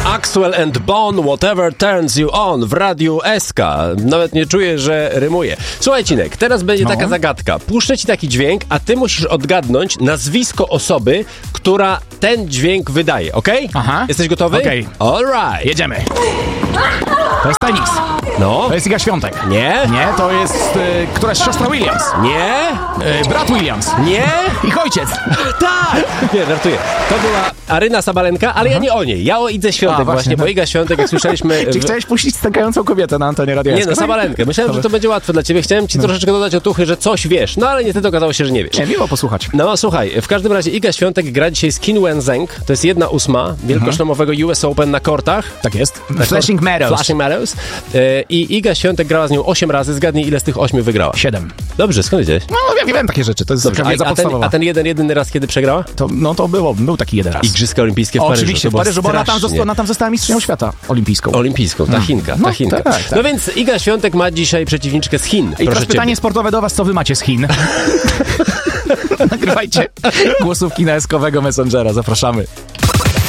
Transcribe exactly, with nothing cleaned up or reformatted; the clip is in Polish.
Axwell and Bone, Whatever Turns You On w Radiu S K. Nawet nie czuję, że rymuje. Słuchaj, Cinek, teraz będzie no. taka zagadka. Puszczę ci taki dźwięk, a ty musisz odgadnąć nazwisko osoby, która ten dźwięk wydaje, okej? Okay? Aha. Jesteś gotowy? Okej. Okay. All right. Jedziemy. To jest tenis. No. To jest Iga Świątek. Nie. Nie, to jest y, któraś siostra Williams. Nie. Y, brat Williams. Nie. Ich ojciec. Tak. Nie, żartuję. To była Aryna Sabalenka, ale ja nie o niej. Ja o Idze Świątek A, właśnie, właśnie, bo Iga Świątek, jak słyszeliśmy... Czy chciałeś puścić stękającą kobietę na antenie radia? Nie, no Sabalenkę. Myślałem, że to będzie łatwe dla ciebie. Chciałem ci no. troszeczkę dodać otuchy, że coś wiesz. No ale niestety okazało się, że nie wiesz. Nie, miło posłuchać. No słuchaj, w każdym razie Iga Świątek gra dzisiaj z Qin Wenzheng. To jest jedna ósma wielkoszlemowego U S Open na kortach. Tak jest. Flashing Meadows. Flashing Meadows. Yy, I Iga Świątek grała z nią osiem razy. Zgadnij, ile z tych ośmiu wygrała? Siedem. Dobrze, skąd wiedziałeś? No, ja wiem takie rzeczy. To jest Dobrze, a, a, ten, a ten jeden, jedyny raz, kiedy przegrała? To, no to było, był taki jeden raz. Igrzyska olimpijskie w o, Paryżu. Oczywiście, w Paryżu, bo ona tam, została, ona tam została mistrzynią świata olimpijską. Olimpijską, ta Chinka, ta no, Chinka. Tak, tak. No więc Iga Świątek ma dzisiaj przeciwniczkę z Chin. I teraz pytanie sportowe do was, co wy macie z Chin? Nagrywajcie głosówki na eskowego Messengera, zapraszamy.